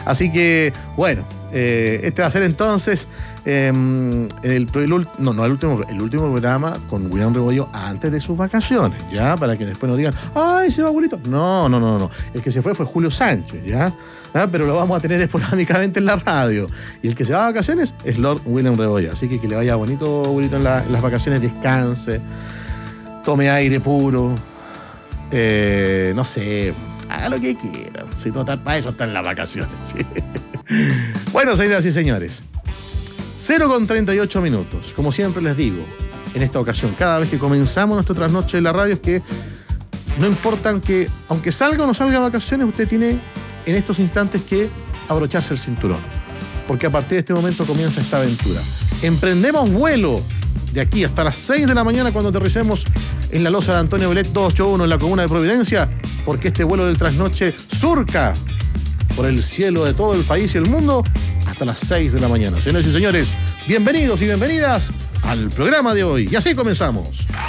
Así que, bueno, este va a ser entonces el último programa con William Rebollo antes de sus vacaciones, ¿ya? Para que después no digan, ¡ay, se va Julito! No. El que se fue Julio Sánchez, ¿ya? Pero lo vamos a tener esporádicamente en la radio. Y el que se va de vacaciones es Lord William Rebollo. Así que le vaya bonito, Julito, en las vacaciones, descanse, tome aire puro, no sé, haga lo que quiera. Si total, para eso están las vacaciones, ¿sí? Bueno, señoras y señores, 0:38 minutos. Como siempre les digo, en esta ocasión, cada vez que comenzamos nuestro trasnoche en la radio, es que no importa que, aunque salga o no salga de vacaciones, usted tiene en estos instantes que abrocharse el cinturón. Porque a partir de este momento comienza esta aventura. Emprendemos vuelo de aquí hasta las 6 de la mañana cuando aterricemos en la losa de Antonio Belet 281 en la comuna de Providencia, porque este vuelo del trasnoche surca por el cielo de todo el país y el mundo hasta las 6 de la mañana. Señores y señores, bienvenidos y bienvenidas al programa de hoy. Y así comenzamos.